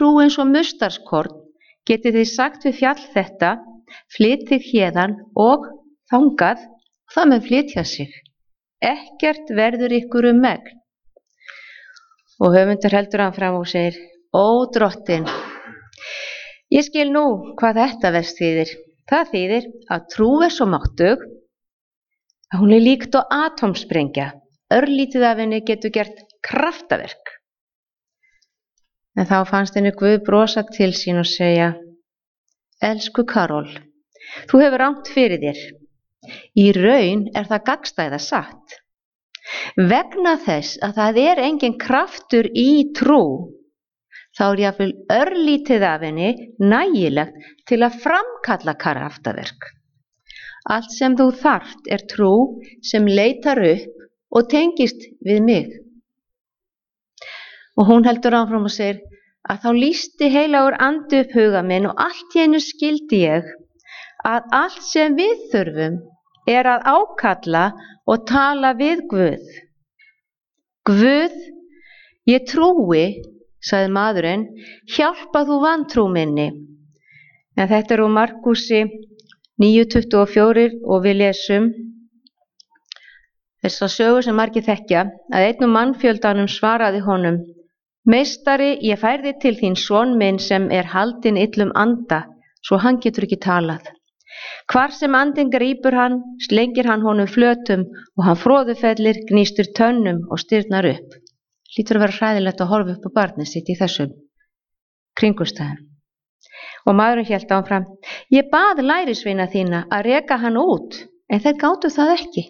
trú eins og mustardskorn, getið þið sagt við fjall þetta, flytið héðan og þangað, og það mun flytja sig. Ekkert verður ykkur megn. Og höfundur heldur hann fram og segir, ó drottin, ég skil nú hvað þetta verst þýðir. Það þýðir að trú svo máttug að hún líkt og atómsprengja. Örlítið af henni getur gert kraftaverk. En þá fannst henni Guð brosa til sín og segja, elsku Karol, þú hefur rangt fyrir þér. Í raun það gagnstæða satt. Vegna þess að það engin kraftur í trú, þá jafnvel örlítið af henni nægilegt til að framkalla kraftaverk. Allt sem þú þarft trú sem leitar upp og tengist við mig. Og hún heldur áfram og segir að þá lýsti heilagur andi upp huga minn og allt í einu skildi ég að allt sem við þurfum að ákalla og tala við Guð. Guð, ég trúi, sagði maðurinn, hjálpa þú vantrú minni. En þetta úr Markúsi 9:24 og við lesum þessa sögu sem margir þekkja, að einn mannfjöldanum svaraði honum, meistari, ég færði til þín son minn sem haldinn illum anda, svo hann getur ekki talað. Hvar sem andinn grípur hann, slengir hann honum flötum og hann froðufellir, gnýstur tönnum og stirðnar upp. Hlýtur að vera hræðilegt að horfa upp á barnið sitt í þessum kringumstæðum. Og maðurinn hélt áfram, ég bað lærisveina þína að reka hann út, en þeir gátu það ekki.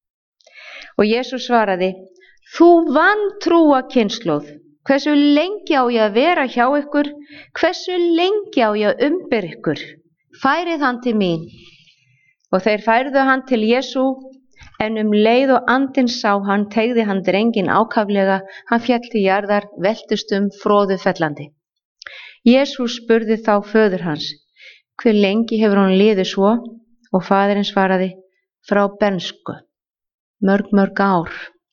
Og Jesús svaraði, þú vantrúa kynslóð, hversu lengi á ég að vera hjá ykkur, hversu lengi á ég að umbera ykkur, færið hann til mín. Og þeir færðu hann til Jesú, en leið og andinn sá hann, teygði hann drenginn ákaflega, hann féll til jarðar, veltist froðufellandi. Jesús spurði þá föður hans, hve lengi hefur hann liðið svo? Og faðirinn svaraði, frá bernsku, mörg ár.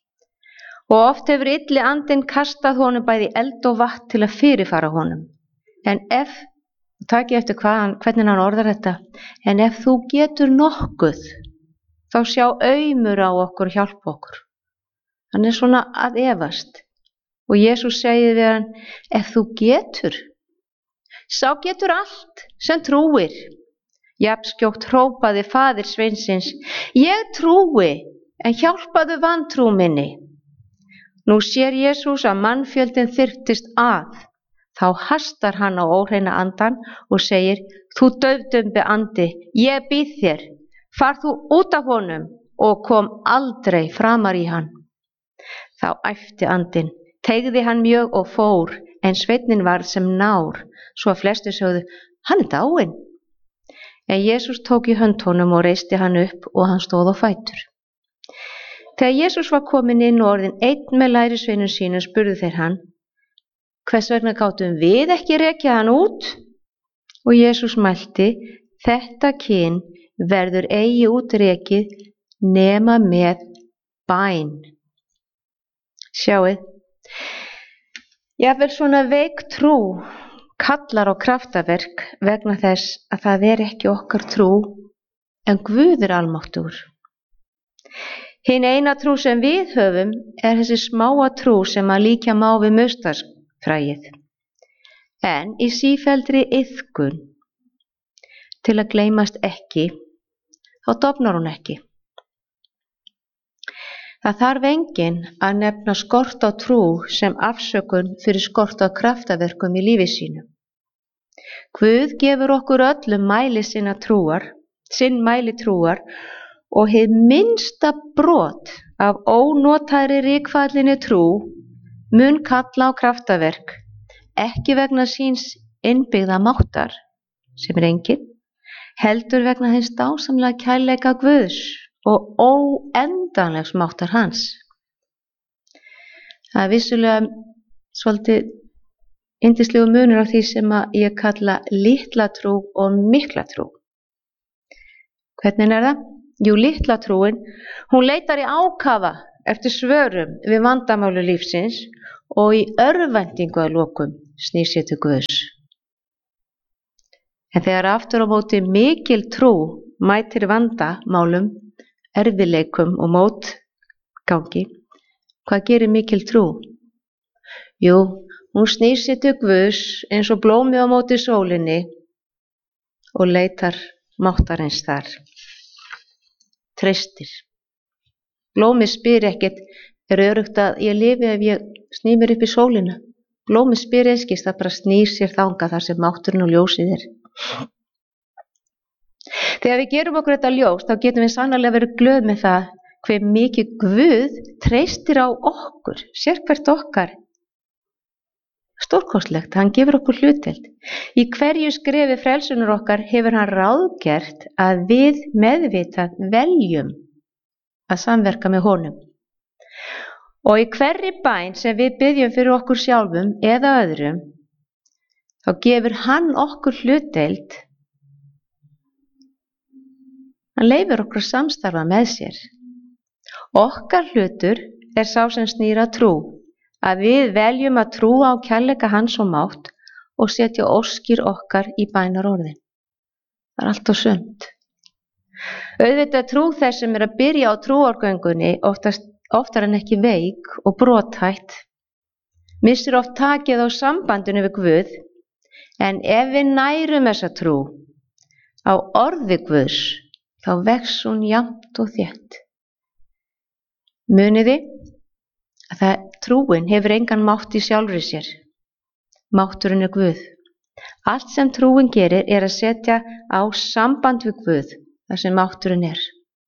Og oft hefur illi andinn kastað honum bæði eld og vatn til að fyrirfara honum. En takið eftir hvernig hann orðar þetta, en ef þú getur nokkuð, þá sjá aumur á okkur og hjálpa okkur. Hann svona að efast. Og Jesús segir við hann, ef þú getur, sá getur allt sem trúir. Jafnskjótt hrópaði faðir sveinsins, ég trúi, en hjálpaðu vantrú minni. Nú sér Jesús að mannfjöldin þyrptist að. Þá hastar hann á óhreina andan og segir, þú daufdumbi andi, ég býð þér, far þú út af honum og kom aldrei framar í hann. Þá æpti andinn, teygði hann mjög og fór, en sveinninn varð sem nár, svo að flestir sögðu, hann dáinn. En Jesús tók í hönd honum og reisti hann upp og hann stóð á fætur. Þegar Jesús var kominn inn og orðinn einn með lærisveinum sínum spurðu þeir hann, hvers vegna gátum við ekki rekið hann út? Og Jesús mælti, þetta kyn verður eigi útrekið nema með bæn. Sjáið, jafnvel svona veik trú kallar á kraftaverk vegna þess að það ekki okkar trú, en Guð almáttugur. Hin eina trú sem við höfum þessi smáa trú sem að líkja má við mustardsfræið. En í sífelldri iðkun til að gleymast ekki, þá dofnar hún ekki. Það þarf enginn að nefna skort á trú sem afsökun fyrir skort á kraftaverkum í lífi sínu. Guð gefur okkur öllum mæli sinn mæli trúar og hið minnsta brot af ónotaðri rykfallinni trú mun kalla á kraftaverk, ekki vegna síns innbyggða máttar, sem enginn, heldur vegna hins dásamlega kærleika Guðs og óendanlegs máttar hans. Það vissulega svolítið yndislegu munur á því sem að ég kalla litla trú og mikla trú. Hvernig það? Jú, litla trúin, hún leitar í ákafa eftir svörum við vandamálu lífsins og í örvæntingu að lokum snýr sér til Guðs. En þegar aftur á móti mikil trú mætir vandamálum, erfiðleikum og mótgangi, hvað gerir mikil trú? Jú, hún snýr sér til Guðs eins og blómið á móti sólinni og leitar máttarins þar. Treystir. Blómið spyr ekkert, er öruggt að ég lifi ef ég sný mér upp í sólina? Blómið spyr einskis, það bara snýr sér þangað þar sem mátturinn og ljósið er. Þegar við gerum okkur þetta ljós, þá getum við sannarlega verið glöð með það hve mikið Guð treystir á okkur, sérhvert okkar. Stórkostlegt, hann gefur okkur hlutdeild. Í hverju skrefi frelsunar okkar hefur hann ráðgert að við meðvitað veljum að samverka með honum. Og í hverri bæn sem við biðjum fyrir okkur sjálfum eða öðrum, þá gefur hann okkur hlutdeild. Hann leyfir okkur að samstarfa með sér. Okkar hlutur er sá sem snýr að trú, að við veljum að trúa á kærleika hans og mátt og setja óskir okkar í bænarorðin. Það er allt og sumt. Auðvitað trú þess sem er að byrja á trúargöngunni oftar en ekki veik og brothætt, missir oft takið á sambandinu við Guð, en ef við nærum þessa trú á orði Guðs, þá vex hún jafnt og þétt. Muniði að trúin hefur engan mátt í sjálfri sér. Mátturinn er Guð. Allt sem trúin gerir er að setja á samband við Guð, þar sem mátturinn er.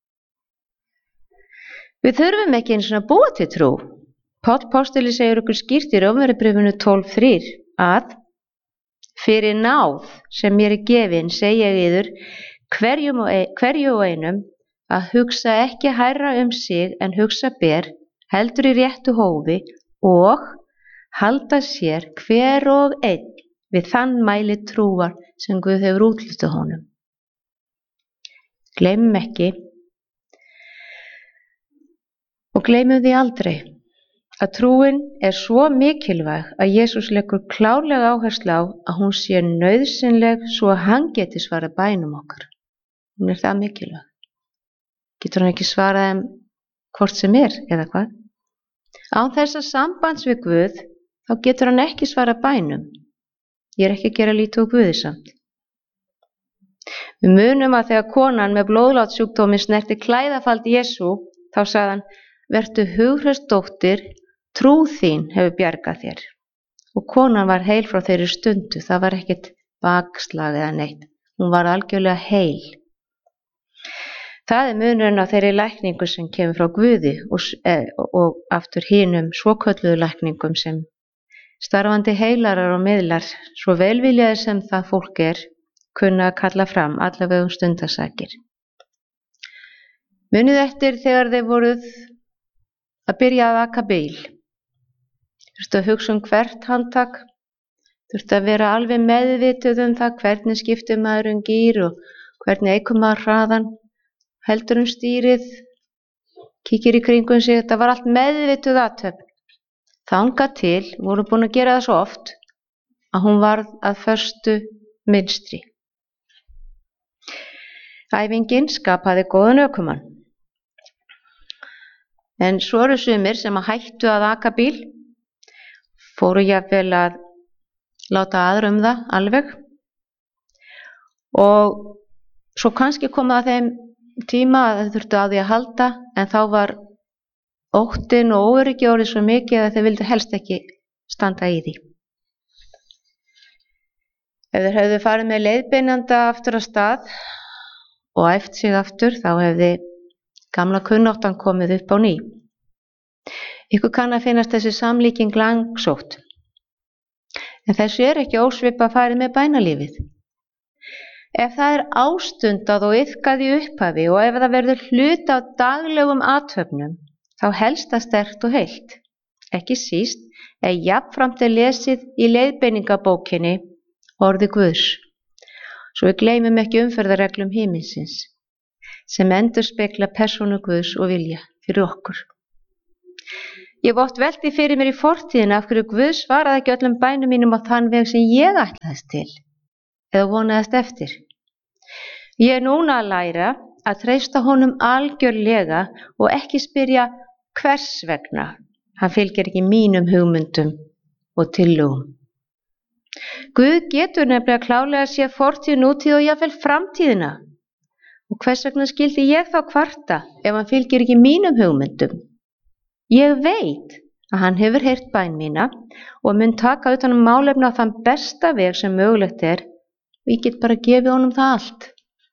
Við þurfum ekki eins og að búa til trú. Páll postuli segir okkur skýrt í Rómverjabréfinu 12:3 að fyrir náð sem mér er gefin segi ég yður hverju og einum að hugsa ekki hærra sig en hugsa ber, heldur í réttu hófi og halda sér hver og einn við þann mæli trúar sem Guð hefur útlutað honum. Gleymum ekki og gleymum því aldrei að trúin er svo mikilvæg að Jesús leggur klárlega áherslu á að hún sé nauðsynleg svo að hann geti svarað bænum okkar. Hún er það mikilvæg. Getur hann ekki svarað þeim hvort sem er eða hvað? Án þessa sambands við Guð, þá getur hann ekki svarað bænum. Ég er ekki að gera lítið á Guði samt. Við munum að þegar konan með blóðlátssjúkdóminn snerti klæðafald Jesú, þá sagði hann, vertu hughröst dóttir, trú þín hefur bjargað þér. Og konan var heil frá þeirri stundu, það var ekkert bakslag eða neitt. Hún var algjörlega heil. Það er munurinn á þeirri lækningu sem kemur frá Guði og aftur hinum svokölluðu lækningum sem starfandi heilarar og miðlar, svo velviljaðir sem það fólk er, kunna að kalla fram allavega stundarsakir. Munið eftir þegar þeir voruð að byrja að aka bíl. Þurftu að hugsa hvert handtak, þurftu að vera alveg meðvituð það hvernig skiptir maður gír og hvernig eykur maður hraðan, heldur stýrið, kíkir í kringum sig, þetta var allt meðvituð athöfn. Þangað til voru búin að gera það svo oft að hún varð að föstu mynstri. Æfingin skapaði góðan ökumann. En svo eru sumir sem að hættu að aka bíl, fóru jafnvel að láta aðra það alveg og svo kannski kom það að þeim tíma að þau þurftu á því að halda, en þá var óttinn og óöryggi orðið svo mikið að þau vildu helst ekki standa í því. Ef þeir hefðu farið með leiðbeinanda aftur af stað og æft sig aftur, þá hefði gamla kunnáttan komið upp á ný. Ykkur kann að finnast þessi samlíking langsótt, en þessu er ekki ósvipað farið með bænalífið. Ef það er ástundað og iðkað í upphafi og ef það verður hluti af daglegum athöfnum, þá helst það sterkt og heilt. Ekki síst jafnframt er lesið í leiðbeiningabókinni orði Guðs, svo við gleymum ekki umferðarreglum himinsins, sem endurspegla persónu Guðs og vilja fyrir okkur. Ég hef oft velt því fyrir mér í fortíðina af hverju Guð svaraði ekki öllum bænum mínum á þann veg sem ég ætlaðist til eða vonaðist eftir. Ég er núna að læra að treysta honum algjörlega og ekki spyrja hvers vegna. Hann fylgir ekki mínum hugmyndum og tillögum. Guð getur nefnilega klárlega séð fortíð, nútíð og jafnvel framtíðina. Og hvers vegna skyldi ég þá kvarta ef hann fylgir ekki mínum hugmyndum? Ég veit að hann hefur heyrt bæn mína og mun taka utan um málefni á þann besta veg sem mögulegt er og ég get bara gefið honum það allt.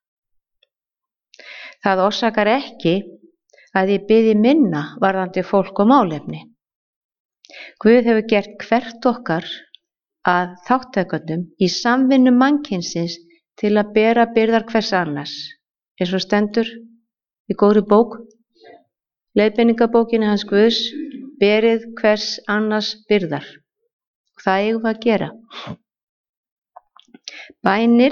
Það orsakar ekki að ég biðji minna varðandi fólk og málefni. Guð hefur gert hvert okkar að þáttakendum í samvinnu mannkynsins til að bera byrðar hvers annars, eins og stendur í góðri bók, leiðbeiningabókinni hans Guðs, berið hvers annars byrðar. Það eigum við að gera. Bænir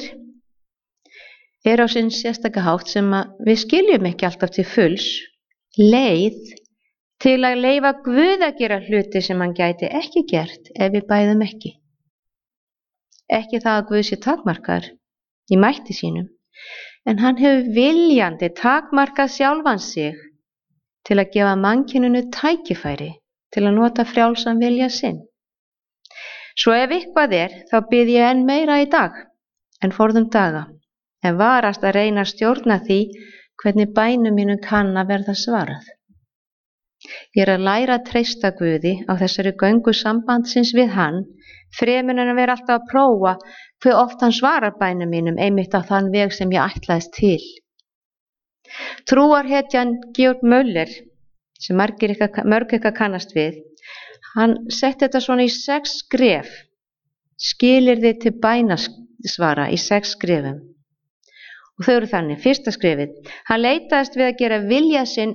á sinn sérstaka hátt sem við skiljum ekki alltaf til fulls, leið til að leyfa Guð að gera hluti sem hann gæti ekki gert ef við bæðum ekki. Ekki það að Guð sé takmarkaður í mætti sínum, en hann hefur viljandi takmarkað sjálfan sig til að gefa mannkyninu tækifæri til að nota frjálsan vilja sinn. Svo ef eitthvað þá bið ég enn meira í dag en forðum daga, en varast að reyna að stjórna því hvernig bænum mínum kann að verða svarað. Ég er að læra að treysta Guði á þessari göngu sambandsins við hann, fremur en að vera alltaf að prófa hve oft hann svarar bænum mínum einmitt á þann veg sem ég ætlaðist til. Trúarhetjan Georg Möller, sem mörg ykkar kannast við, hann setti þetta svona í 6 skref, skilyrði til bænasvara í 6 skrefum. Og þau eru þannig: fyrsta skrefið, hann leitaðist við að gefa vilja sinn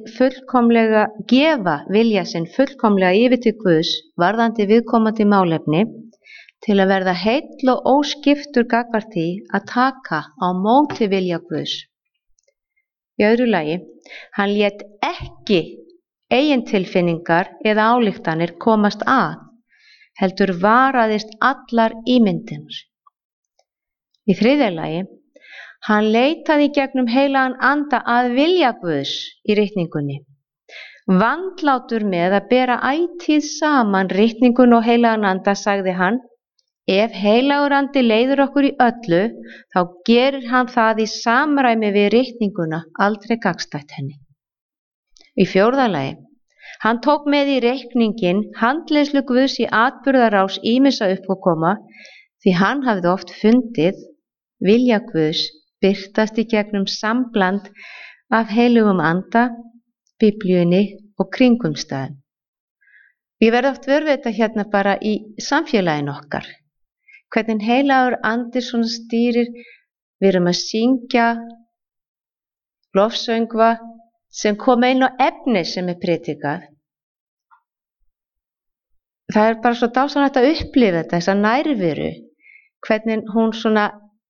fullkomlega yfir til Guðs varðandi viðkomandi málefni til að verða heill og óskiptur gagnvart því að taka á móti vilja Guðs. Í öðru lagi, hann lét ekki eigin tilfinningar eða ályktanir komast að, heldur varaðist allar ímyndir. Í þriðja lagi, hann leitaði í gegnum heilagan anda að vilja Guðs í ritningunni. Vandlátur með að bera ætíð saman ritningun og heilagan anda, sagði hann: ef heilagur andi leiður okkur í öllu, þá gerir hann það í samræmi við ritninguna, aldrei gagnstætt henni. Í fjórða lagi, hann tók með í reikninginn handleiðslu Guðs í atburðarás ýmissa uppákoma, því hann hafði oft fundið vilja Guðs birtast í gegnum sambland af heilugum anda, Biblíunni og kringumstæðum. Ég verð oft vör við þetta hérna bara í samfélaginu okkar. Hvernig heilagur andi svona stýrir, við erum að syngja lofsöngva sem koma inn á efni sem predikað. Það er bara svo dásamlegt að upplifa þetta, þessa nærveru, hvernig hún svona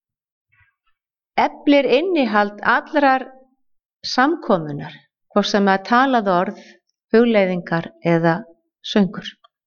eflir innihald allrar samkomunar, hvort sem að talað orð, hugleiðingar eða söngur.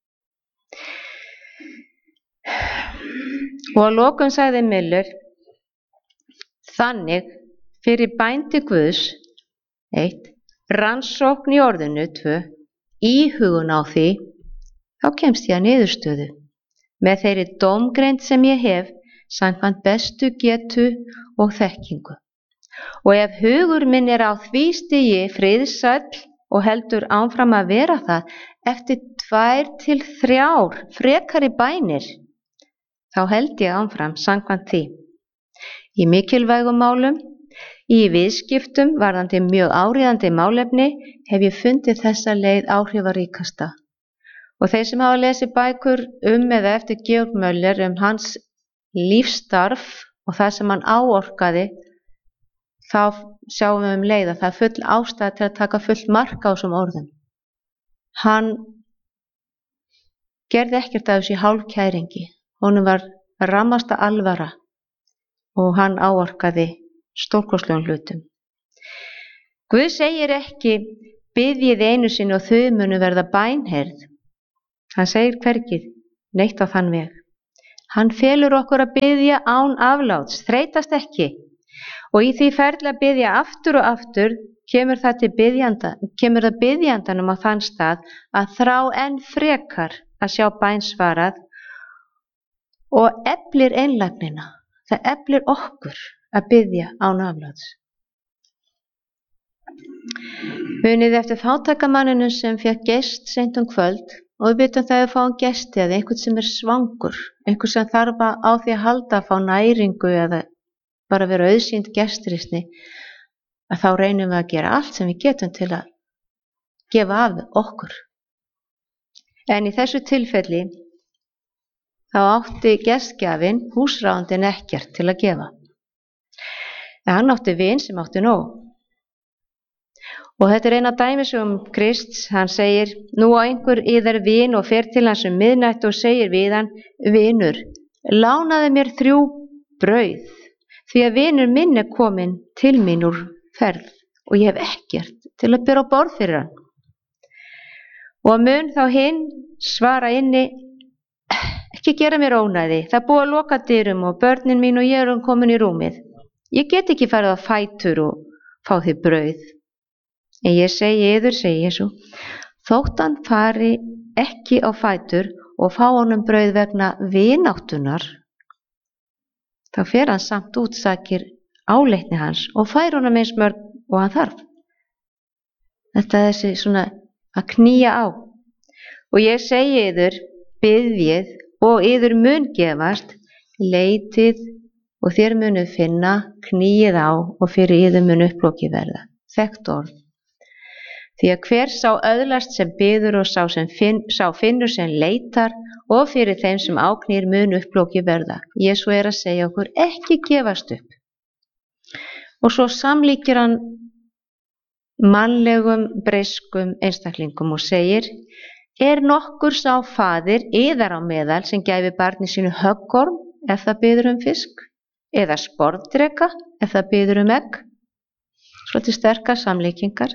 Og að lokum sagði Miller: þannig fyrir bæn til Guðs, 1, rannsókn í orðinu, 2, íhugun á því, þá kemst ég að niðurstöðu með þeirri dómgreind sem ég hef samkvæmt bestu getu og þekkingu. Og ef hugur minn er á því stigi friðsæll og heldur áfram að vera það eftir 2 til 3 frekari bænir, þá held ég áfram samkvæmt því. Í mikilvægum málum, í viðskiptum varðandi mjög áríðandi málefni hef ég fundið þessa leið áhrifaríkasta. Og þeir sem hafa lesið bækur eða eftir Georg Möller hans lífsstarf og það sem hann áorkaði, þá sjáum við leið að það er full ástæða til að taka fullt mark á þessum orðum. Hann gerði ekkert af þessu hálfkæringi. Honum var rammasta alvara og hann áorkaði stórkostlegum hlutum. Guð segir ekki: biðjið einu sinni og þau munu verða bænheyrð. Hann segir hvergi neitt á þann veg. Hann felur okkur að biðja án afláts, þreytast ekki. Og í því ferli að biðja aftur og aftur kemur það biðjandanum á þann stað að þrá enn frekar að sjá bæn svarað og eflir einlægnina. Það eflir okkur að biðja án afláts. Munið eftir fátækamanninum sem fékk gest seint kvöld og við vitum það að fáum gesti eða einhvern sem er svangur, einhvern sem þarf á því að halda að fá næringu eða bara vera auðsýnd gestrisni, að þá reynum við að gera allt sem við getum til að gefa af okkur. En í þessu tilfelli þá átti gestgjafinn, húsráðandinn, ekkert til að gefa. En hann átti vin sem átti nóg. Og þetta er eina dæmisögum Krists. Hann segir, nú á einhver yðar vin og fer til hans miðnætti og segir við hann, vinur, lánaðu mér 3 brauð, því að vinur minn er kominn til mín úr ferð og ég hef ekkert til að bera á borð fyrir hann. Og mun þá hinn svara inni, ekki gera mér ónæði, það búið að loka dyrum og börnin mín og ég erum komin í rúmið. Ég get ekki farið á fætur og fá þér brauð. En ég segi yður, segi Jesú, þótt hann fari ekki á fætur og fá honum brauð vegna vináttunar, þá fer hann samt út, sakir áleitni hans og fær honum eins mörg og hann þarf. Þetta er þessi svona að knýja á. Og ég segi yður, biðjið og yður mun gefast, leitið og þér munuð finna, knýið á og fyrir yður mun upploki verða. Þekkt orð. Því að hver sá öðlast sem biður og sá finnur sem leitar og fyrir þeim sem áknýr mun upploki verða. Jesú er að segja okkur ekki gefast upp. Og svo samlíkir hann mannlegum, breyskum einstaklingum og segir, er nokkur sá faðir yðar á meðal sem gæfi barni sínu höggorm ef það biður fisk, eða sporðdreka ef það biður egg? Svolítið sterkar samlíkingar.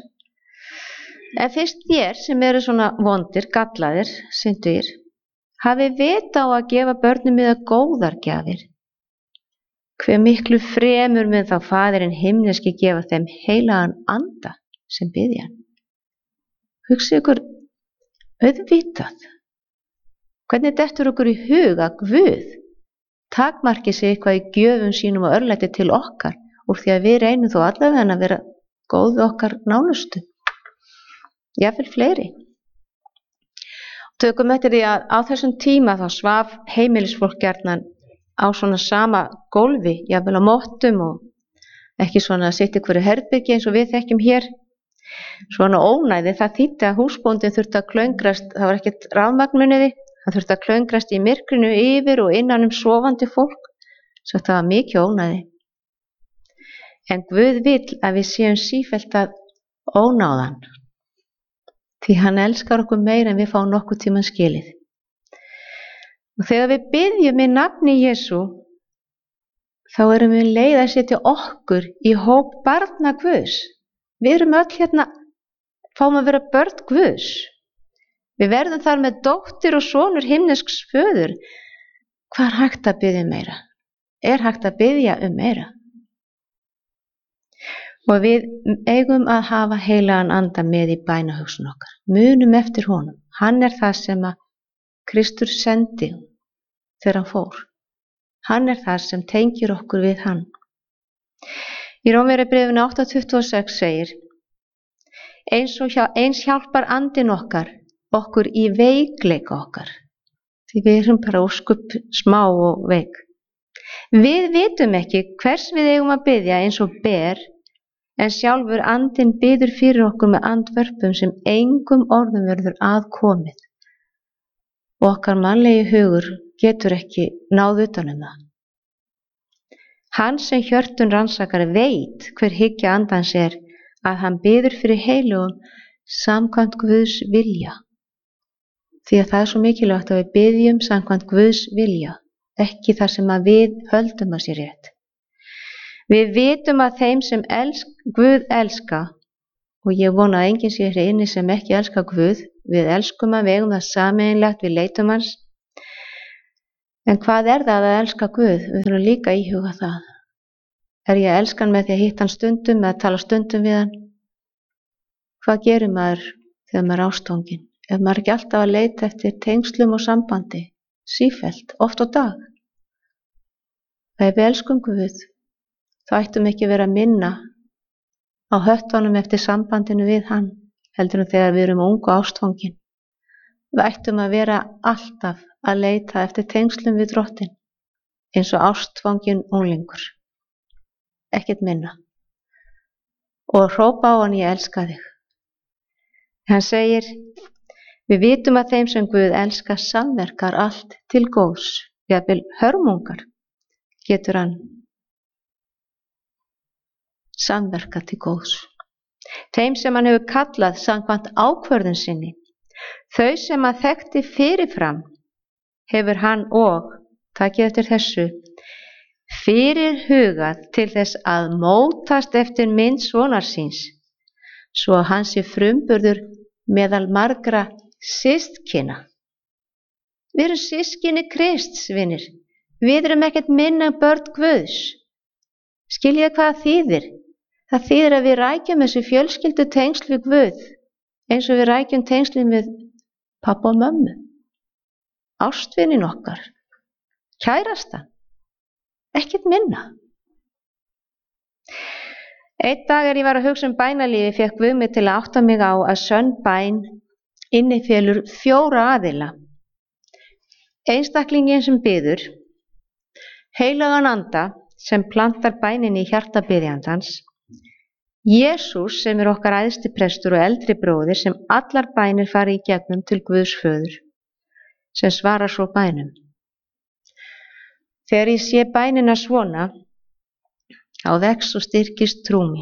En fyrst þér sem eru svona vondir, gallaðir, syndugir, hafi vita á að gefa börnum yðar góðar gjafir. Hve miklu fremur mun þá faðirinn himneski gefa þeim heilagan anda sem biðja hann. Hugsið ykkur auðvitað. Hvernig dettur okkur í hug að Guð takmarki sig eitthvað í gjöfum sínum og örlæti til okkar úr því að við reynum þó allavega að vera góð okkar nánustu. Jafnvel fleiri. Tökum eftir því að á þessum tíma þá svaf heimilisfólk gjarnan á svona sama gólfi, jafnvel á mottum og ekki svona að sitja hverju herbyrgi eins og við þekkjum hér. Svona ónæði, það þýddi að húsbóndinn þurfti að klöngrast, það var ekkert rafmagnmuniði, hann þurfti að klöngrast í myrkrinu yfir og innan sofandi fólk, svo það var mikið ónæði. En Guð vill að við séum sífellt að ónáðan. Því hann elskar okkur meira en við fáum nokkuð tíman skilið. Og þegar við biðjum í nafni Jesú, þá erum við leið að setja okkur í hóp barna Guðs. Við erum öll hérna, fáum að vera börn Guðs. Við verðum þar með dóttir og sonur himnesks föður. Hvað er hægt að biðja meira? Er hægt að biðja meira? Og við eigum að hafa heilagan anda með í bænahugsun okkar. Munum eftir honum. Hann er það sem að Kristur sendi þegar hann fór. Hann er það sem tengir okkur við hann. Í Rómverjabréfinu 8:26 segir, eins hjálpar andinn okkur í veikleika okkar. Því við erum bara óskup smá og veik. Við vitum ekki hvers við eigum að biðja eins og ber, en sjálfur andinn biður fyrir okkur með andvörpum sem engum orðum verður aðkomið. Og okkar mannlegi hugur getur ekki náð utan það. Hann sem hjörtun rannsakar veit hver hyggja andans er að hann biður fyrir heilugum samkvæmt Guðs vilja. Því að það er svo mikilvægt að við biðjum samkvæmt Guðs vilja, ekki þar sem að við höldum að sé rétt. Við vitum að þeim sem Guð elska, og ég vona að enginn sé hér inni sem ekki elskar Guð. Við elskum hann, við eigum það sameiginlegt, við leitum hans. En hvað er það að elska Guð? Við þurfum líka að íhuga það. Er ég að elska hann með því að hitta hann stundum eða tala stundum við hann? Hvað gerir maður þegar maður er ástfanginn? Ef maður ekki alltaf að leita eftir tengslum og sambandi, sífellt, oft á dag. Ef við elskum Guð, þá ættum ekki vera að minna á höttunum eftir sambandinu við hann, heldur en þegar við erum ungu ástfangin. Við ættum að vera alltaf að leita eftir tengslum við Drottinn, eins og ástfangin unglingur. Ekkert minna. Og hrópa á hann, ég elska þig. Hann segir, við vitum að þeim sem Guð elskar samverkar allt til góðs. Jafnvel hörmungar getur hann samverkað til góðs. Þeim sem hann hefur kallað samkvæmt ákvörðun sinni, þau sem hann þekkti fyrirfram, hefur hann og, takið eftir þessu, fyrirhugað til þess að mótast eftir mynd sonar síns, svo að hann sé frumburður meðal margra systkina. Við erum systkini Krists, vinir. Við erum ekkert minna börn Guðs. Skiljið hvað það þýðir? Það þýðir að við rækjum þessu fjölskyldu tengsl við Guð, eins og við rækjum tengslin við pappa og mömmu, ástvinin okkar, kærasta, ekkert minna. Einn dag ég var að hugsa bænalífi, fékk Guð mig til að átta mig á að sönn bæn innifélur 4 aðila. Einstaklingin sem biður, heilagan anda sem plantar bænin í hjarta biðjandans, Jesús sem okkar æðsti prestur og eldri bróðir sem allar bænir fari í gegnum til Guðs föður, sem svarar svo bænum. Þegar ég sé bænina svona, á vex og styrkist trú mín.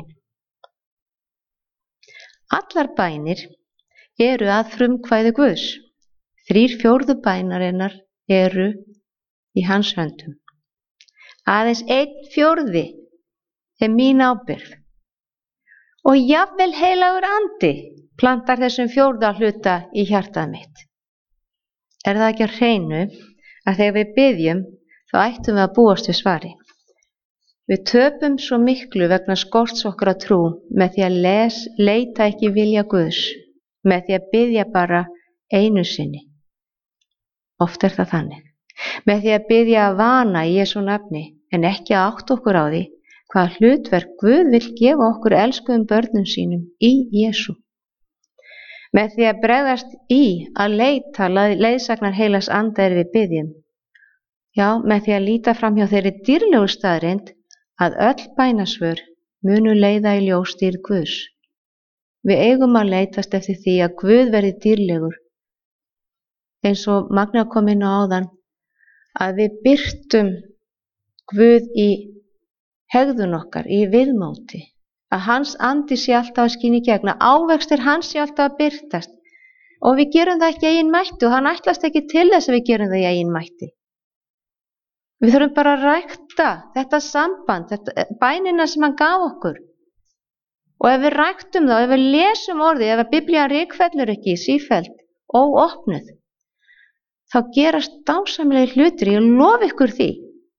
Allar bænir eru að frumkvæði Guðs. 3/4 bænarinnar eru í hans höndum. Aðeins 1/4 er mín ábyrgð. Og jafnvel heilagur andi plantar þessum 4. hluta í hjartað mitt. Er það ekki á hreinu að þegar við biðjum, þá ættum við að búast við svari. Við töpum svo miklu vegna skorts okkar að trú með því að leita ekki vilja Guðs, með því að biðja bara einu sinni. Oft er það þannig. Með því að biðja að vana í Jesú nafni, en ekki að átta okkur á því hvað hlutverk Guð vill gefa okkur elskuðum börnum sínum í Jesú. Með því að bregðast í að leita leiðsagnar heilags anda við biðjum. Já, með því að líta fram hjá þeirri dýrlegu staðreynd að öll bænasvör munu leiða í ljós dýrð Guðs. Við eigum að leitast eftir því að Guð verði dýrlegur, eins og Magna kom inn á áðan, að við birtum Guð í hegðun okkar, í viðmóti, að hans andi sé alltaf að skína í gegn, að ávextir hans sé alltaf að birtast, og við gerum það ekki eigin mætti og hann ætlast ekki til þess að við gerum það í eigin mætti. Við þurfum bara að rækta þetta samband, bænina sem hann gaf okkur. Og ef við ræktum það, ef við lesum orðið, ef Biblían rykfellur ekki sífellt óopnuð, þá gerast dásamlegir hlutir, ég lofa ykkur því.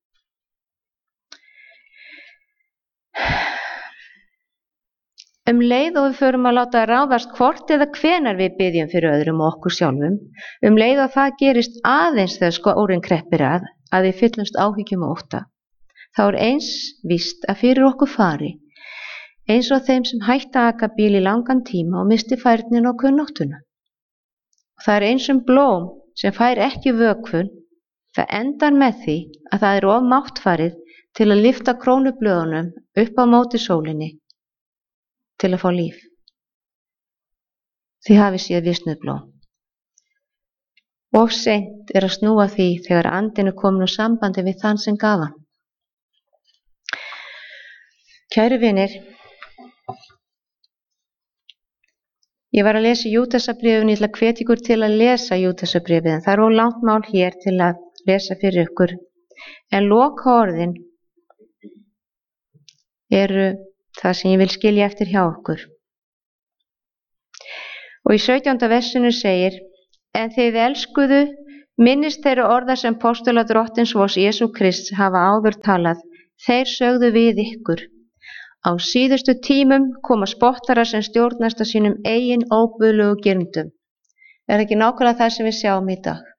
Leið og við förum að láta ráðast hvort eða hvenær við biðjum fyrir öðrum og okkur sjálfum, leið og það gerist aðeins þegar skórinn kreppir að við fyllumst áhyggjum og ótta, þá er eins víst að fyrir okkur fari, eins og þeim sem hætta að aka bíl í langan tíma og misti færnin og kunnáttuna. Það er eins blóm sem fær ekki vökvun, það endar með því að það er of máttfarið til að lyfta krónublöðunum upp á móti sólinni til að fá líf. Þið hafið séð visnublóm. Of seint er að snúa því þegar andinn er komin á sambandi við þann sem gaf hann. Kæru vinir, ég var að lesa Júdasarbréfið, ég ætla að hvetja ykkur til að lesa Júdasarbréfið, en það er langt mál hér til að lesa fyrir ykkur. En lokaorðin eru það sem ég vil skilja eftir hjá okkur. Og í 17. versinu segir: En þið elskuðu, minnist þeirra orða sem postular drottins vors Jesú Krists hafa áður talað. Þeir sögðu við ykkur: Á síðustu tímum koma spottarar sem stjórnast af sínum eigin óguðlegu girndum. Er ekki nákvæmlega það sem við sjáum í dag?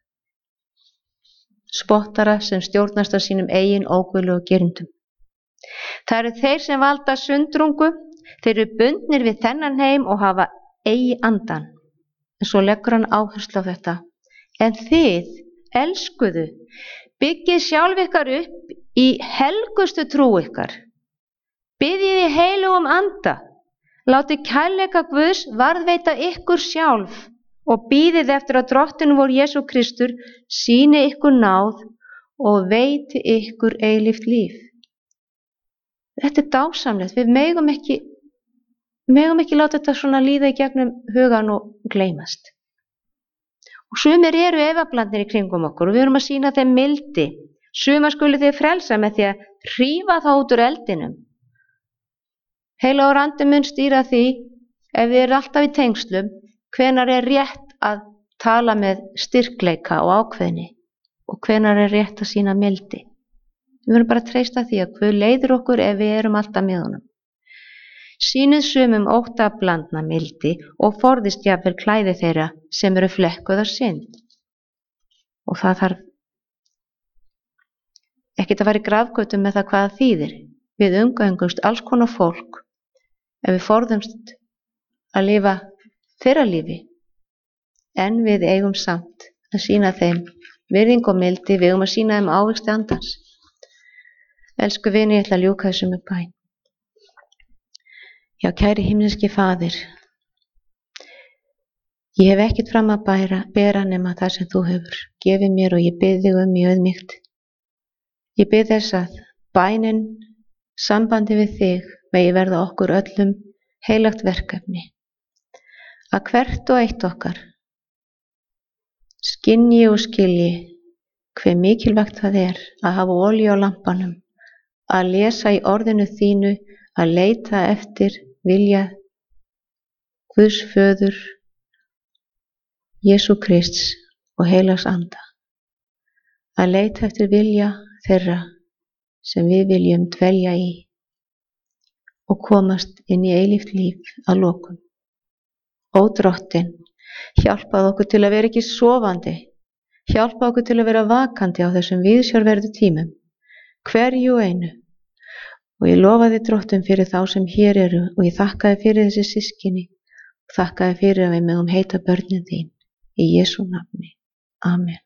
Spottara sem stjórnast af sínum eigin óguðlegu girndum. Það eru þeir sem valda sundrungu, þeir eru bundnir við þennan heim og hafa eigi andan. En svo leggur hann áherslu á þetta. En þið, elskuðu, byggið sjálf ykkar upp í helgustu trú ykkar. Biðjið í heilugum anda. Látið kærleika Guðs varðveita ykkur sjálf og bíðið eftir að drottinn vor Jesú Kristur sýni ykkur náð og veiti ykkur eilíft líf. Þetta er dásamlegt. Við megum ekki láta þetta svona líða í gegnum hugan og gleymast. Og sumir eru efablandnir í kringum okkur og við erum að sýna þeim mildi. Suma skulu þið frelsa með því að hrífa þá út úr eldinum. Heilagur andi mun stýra því, ef við erum alltaf í tengslum, hvenær er rétt að tala með styrkleika og ákveðni og hvenær er rétt að sýna mildi. Við verðum bara að treysta því að Guð leiðir okkur ef við erum alltaf með honum. Sýnið sumum óttablandna mildi og forðist jafnvel klæði þeirra sem eru flekkuð af synd. Og það þarf ekkert að fara í grafgötum með það hvað það þýðir. Við umgöngumst alls konar fólk ef við forðumst að lifa þeirra lífi. En við eigum samt að sýna þeim virðingu og mildi, við eigum að sýna þeim ávexti andans. Elsku vini, ég ætla að ljúka þessu með bæn. Já, kæri himneski Faðir, ég hef ekkert fram að bera nema það sem þú hefur gefið mér og ég bið þig í auðmýkt. Ég bið þess að bænin, sambandi við þig, megi verða okkur öllum heilagt verkefni. Að hvert og eitt okkar skynji og skilji hve mikilvægt það er að hafa olíu á lampanum, að lesa í orðinu þínu, að leita eftir vilja Guðs föður, Jesú Krists og heilags anda. Að leita eftir vilja þeirra sem við viljum dvelja í og komast inn í eilíft líf að lokum. Ó Drottinn, hjálpaðu okkur til að vera ekki sofandi, hjálpaðu okkur til að vera vakandi á þessum viðsjárverðu tímum, hverju og einu. Og ég lofa þig Drottinn fyrir þá sem hér eru og ég þakka þig fyrir þessi systkini og þakka þig fyrir að við megum heita börnin þín í Jesú nafni. Amen.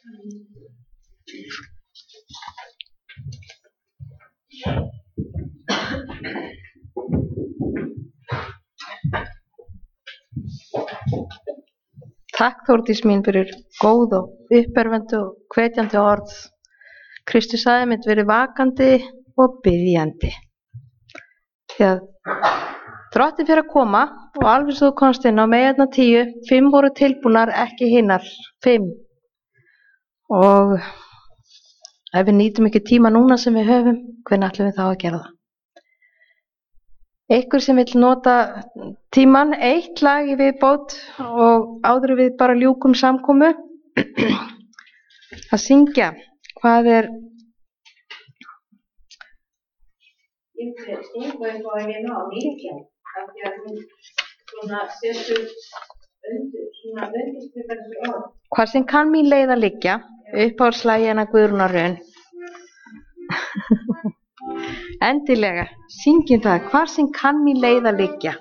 Takk Þórdís mín fyrir góð og uppörvandi og hvetjandi orð. Kristur sagði mitt verið vakandi og biðjandi. Því að Drottinn fyrir að koma og alveg svo þú komst inn á meðan 10, 5 voru tilbúnar, ekki hinnar 5. Og ef við nýtum ekki tíma núna sem við höfum, hvernig ætlum við þá að gera það? Einhver sem vill nota tíman, 1 lag í viðbót og áður við bara ljúkum samkomu að syngja. Hvað er Ég stingu eitthvað að ég ná líka af því að hún svona setur undirstrikar þessu orð. Hvar sem kann mín leið að liggja, uppáhaldslagi hennar Guðrúnar Rún. Endilega, syngjum það, hvar sem kann mín leið að liggja.